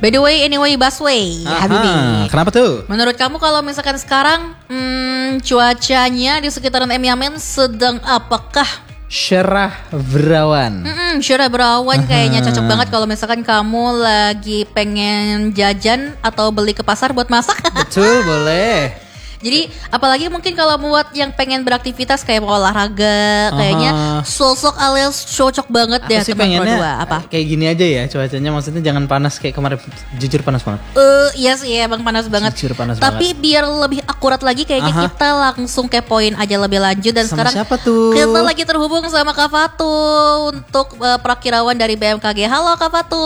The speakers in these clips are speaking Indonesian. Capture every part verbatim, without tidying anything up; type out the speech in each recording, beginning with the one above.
By the way, anyway, busway, Aha, Habibi. Kenapa tuh? Menurut kamu kalau misalkan sekarang hmm, cuacanya di sekitaran Emyamen sedang apakah? Cerah berawan. Hmm, cerah berawan kayaknya cocok banget kalau misalkan kamu lagi pengen jajan atau beli ke pasar buat masak. Betul, boleh. Jadi apalagi mungkin kalau buat yang pengen beraktivitas kayak mau olahraga, kayaknya Aha. sosok alias cocok banget Aku deh sih teman pengennya kedua. Apa? kayak gini aja ya cuacanya, maksudnya jangan panas kayak kemarin. Jujur panas banget. Eh, iya sih emang panas banget. Jujur panas Tapi biar lebih akurat lagi kayaknya Aha. kita langsung kepoin aja lebih lanjut dan Sama sekarang siapa tuh? kita lagi terhubung sama Kak Fatu untuk uh, perakirawan dari B M K G. Halo Kak Fatu.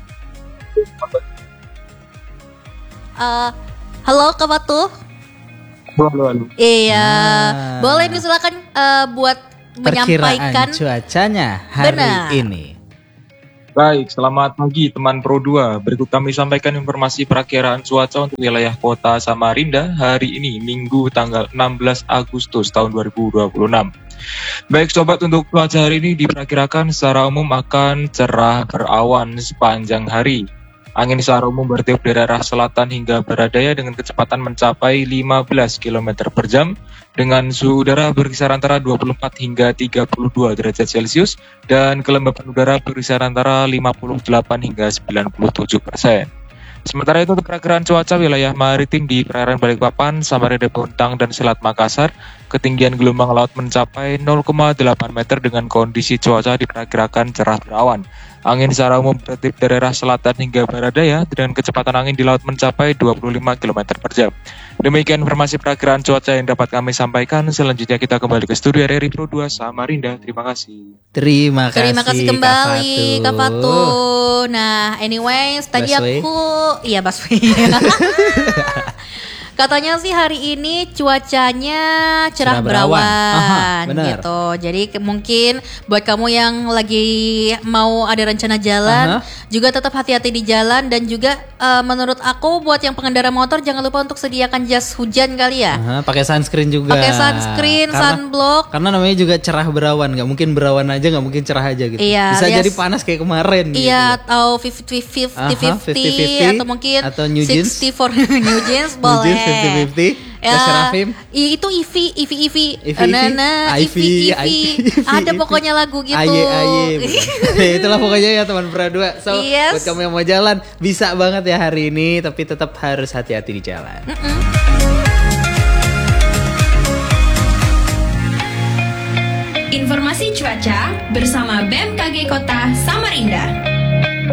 Uh, halo Kak Fatu. Halo, halo. Iya, Nah. boleh nih silakan uh, buat menyampaikan. Perkiraan cuacanya hari Benar. ini. Baik, selamat pagi teman Pro dua. Berikut kami sampaikan informasi perakiraan cuaca untuk wilayah kota Samarinda hari ini, Minggu tanggal enam belas Agustus tahun dua ribu dua puluh enam. Baik sobat, untuk cuaca hari ini diperkirakan secara umum akan cerah berawan sepanjang hari. Angin secara umum bertiup dari arah selatan hingga barat daya dengan kecepatan mencapai lima belas kilometer per jam dengan suhu udara berkisar antara dua puluh empat hingga tiga puluh dua derajat Celcius dan kelembapan udara berkisar antara lima puluh delapan hingga sembilan puluh tujuh persen. Sementara itu untuk perakiraan cuaca wilayah maritim di perairan Balikpapan, Samarinda, Bontang, dan Selat Makassar, ketinggian gelombang laut mencapai nol koma delapan meter dengan kondisi cuaca diperkirakan cerah berawan. Angin secara umum bertiup dari arah selatan hingga barat daya dengan kecepatan angin di laut mencapai dua puluh lima kilometer per jam. Demikian informasi perakiraan cuaca yang dapat kami sampaikan. Selanjutnya kita kembali ke studio R R I Pro dua Samarinda. Terima kasih. Terima kasih. Terima kasih kembali Kak Fatu. Nah, anyways, tadi Busway. aku iya busway. Katanya sih hari ini cuacanya cerah Cerah berawan. berawan, Aha, benar. gitu. Jadi ke- mungkin buat kamu yang lagi mau ada rencana jalan, Aha. juga tetap hati-hati di jalan dan juga eh, menurut aku buat yang pengendara motor jangan lupa untuk sediakan jas hujan kali ya. Aha, pakai sunscreen juga. Pakai sunscreen, Karena- sunblock. Karena namanya juga cerah berawan, nggak mungkin berawan aja, nggak mungkin cerah aja gitu. Iya, Bisa alias- jadi panas kayak kemarin. Iya, gitu. atau lima puluh lima puluh, Aha, lima puluh lima puluh, atau mungkin atau New Jeans. enam puluh for New Jeans New boleh. Jeans lima puluh lima puluh. Ya, Tes Rafim. i- itu Ivi, Ivi, Ivi, Ivi, Ivi. Nana, Ivi, Ivi, Ivi. Ivi, Ada Ivi. pokoknya lagu gitu. Aye aye. bener. Itulah pokoknya ya teman berdua. So Yes. buat kamu yang mau jalan bisa banget ya hari ini, tapi tetap harus hati-hati di jalan. Informasi cuaca bersama B M K G Kota Samarinda.